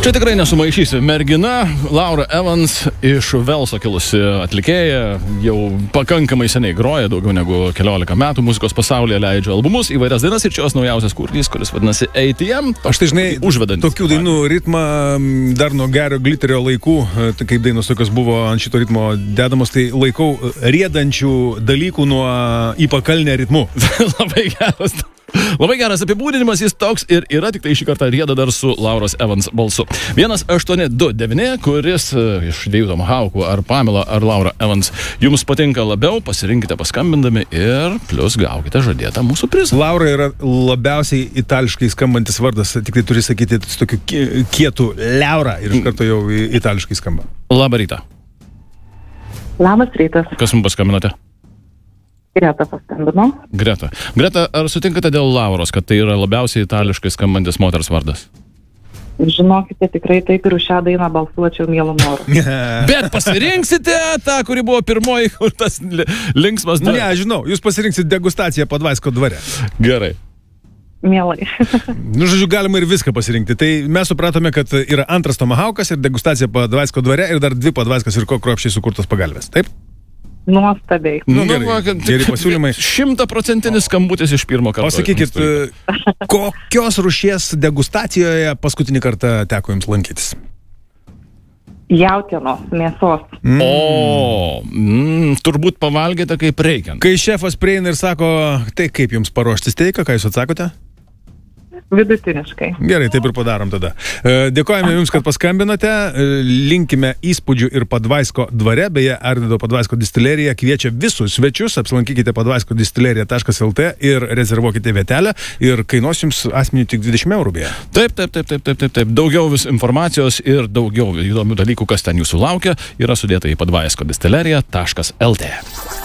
Čia tikrai nesumaišysi. Mergina Laura Evans iš Velso kilusi atlikėja, jau pakankamai seniai groja, daugiau negu 14 metų muzikos pasaulyje, leidžia albumus, įvairias dainas ir čia jos naujausias kūrinys, kuris vadinasi ATM. Aš tai žinai, tokių dainų ritmą dar nuo Gario Glitterio laikų, kaip dainos tokios buvo ant šito ritmo dedamos, tai laikau riedančių dalykų nuo į pakalnę ritmu. Labai geras apibūdinimas, jis toks ir yra, tik tai šį kartą rieda dar su Lauros Evans balsu. 1829, kuris iš dviejų Tomahawkų, ar Pamela, ar Laura Evans, jums patinka labiau, pasirinkite paskambindami ir plus gaukite žadėtą mūsų prizą. Laura yra labiausiai itališkai skambantis vardas, tik tai turi sakyti su tokiu kietu Laura ir iš karto jau itališkai skamba. Labą rytą. Labas rytas. Kas mums paskambinote? Greta paskambino. Greta, ar sutinkate dėl Lauros, kad tai yra labiausiai itališkai skambantis moters vardas? Žinokite, tikrai taip ir už šią dainą balsuočiau mielu noru. Bet pasirinksite tą, kuri buvo pirmoji, kur tas linksmas... Ne, žinau, jūs pasirinksite degustaciją Padvaisko dvare. Gerai. Mielai. Žodžiu, galima ir viską pasirinkti. Tai mes supratome, kad yra antras Tomahawkas ir degustacija Padvaisko dvare ir dar dvi Padvaiskas ir ko kruopščiai sukurtos pagalvės. Taip? Nuostabiai. Geri pasiūlymai. 100% skambutis iš pirmo karto. O sakykit, kokios rūšies degustacijoje paskutinį kartą teko jums lankytis? Jautienos, mėsos. Turbūt pavalgėte kaip reikiant. Kai šefas prieina ir sako, tai kaip jums paruošti steiką, ką jūs atsakote? Vidutiniškai. Gerai, taip ir padarom tada. Dėkojame jums, kad paskambinote. Linkime įspūdžių ir Padvaisko dvare. Beje, Arvydo Padvaisko distilerija kviečia visus svečius. Apsilankykite padvaiskodistilerija.lt ir rezervuokite vietelę. Ir kainuos jums asmeniui tik 20 eurų beje. Taip. Daugiau vis informacijos ir daugiau įdomių dalykų, kas ten jūsų laukia, yra sudėta į padvaiskodistilerija.lt.